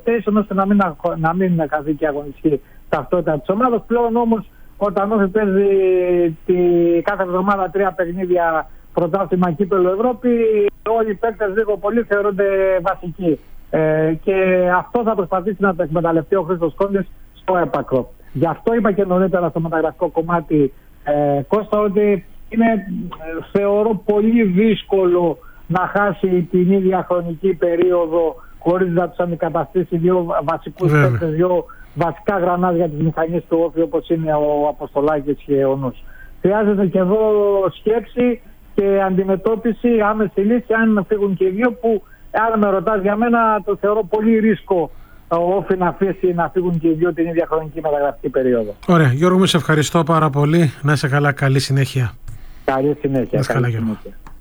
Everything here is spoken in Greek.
rotation ώστε να μην χαθεί και αγωνιστική ταυτότητα της ομάδας. Πλέον όμως, όταν Όφη παίζει κάθε εβδομάδα 3 παιχνίδια πρωτάθλημα κύπελλο Ευρώπη, όλοι οι παίκτες λίγο πολύ θεωρούνται βασικοί. Και αυτό θα προσπαθήσει να το εκμεταλλευτεί ο Χρήστος Κόντης στο έπακρο. Γι' αυτό είπα και νωρίτερα στο μεταγραφικό κομμάτι, Κώστα, ότι είναι, θεωρώ, πολύ δύσκολο να χάσει την ίδια χρονική περίοδο χωρίς να τους αντικαταστήσει δύο βασικούς παίκτες, δύο βασικά γρανάζια της μηχανής του Όφη, όπως είναι ο Αποστολάκης και ο Νους. Χρειάζεται και εδώ σκέψη και αντιμετώπιση, άμεση λύση, αν φύγουν και οι δύο, που αν με ρωτάς, για μένα το θεωρώ πολύ ρίσκο ο Όφη να αφήσει να φύγουν και οι δύο την ίδια χρονική μεταγραφική περίοδο. Ωραία. Γιώργο, σε ευχαριστώ πάρα πολύ. Να είσαι καλά. Καλή συνέχεια. Καλή συνέχεια. Καλή συνέχεια.